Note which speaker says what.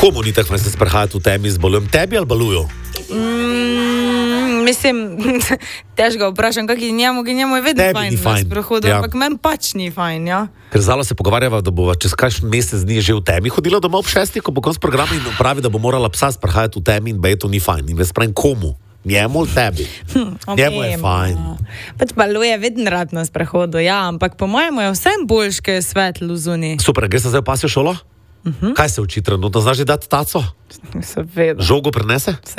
Speaker 1: Komu ni tako, se sprehajati v temi z balujem? Tebi ali baluju?
Speaker 2: Mislim, težko vprašam, kak je njemu je vedno
Speaker 1: Tebi
Speaker 2: fajn na sprehodu,
Speaker 1: ja.
Speaker 2: ampak meni pač ni fajn, ja.
Speaker 1: Ker zalo se pogovarjava, da bova čez kakšen mesec dni že v temi hodila domov ob 6, ko bo konc programa in pravi, da bo morala psa sprehajati v temi in to ni fajn. In jaz pravim, komu? Njemu ali tebi? Njemu je fajn.
Speaker 2: Pač baluje vedno rad na sprehodu, ja, ampak po mojemu je vsem boljš, ker je svetlo v zuni.
Speaker 1: Super, greš zdaj v pasjo šolo? Kaj se uči trenutno? Znaš že dati taco?
Speaker 2: Seveda.
Speaker 1: Žogo prinese?